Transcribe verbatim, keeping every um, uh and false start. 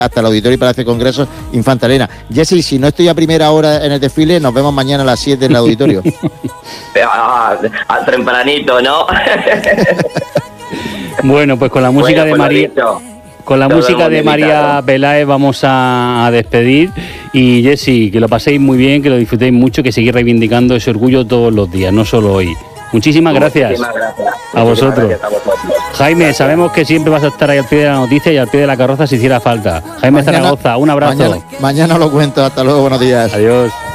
hasta el Auditorio y Palacio de Congresos Infanta Elena. Jessy, si no estoy a primera hora en el desfile, nos vemos mañana a las siete en el auditorio. Ah, a tempranito, ¿no? Bueno, pues con la música Bueno, de pues lo María... dicho. Con la Todo música el de mundo María invitado. Peláez vamos a, a despedir. Y Jessy, que lo paséis muy bien, que lo disfrutéis mucho, que seguís reivindicando ese orgullo todos los días, no solo hoy. Muchísimas gracias. Muchísimas gracias. A Muchísimas vosotros. gracias a vosotros. Jaime, Gracias. sabemos que siempre vas a estar ahí al pie de la noticia y al pie de la carroza si hiciera falta. Jaime Mañana- Zaragoza, un abrazo. Mañana, mañana lo cuento. Hasta luego, buenos días. Adiós.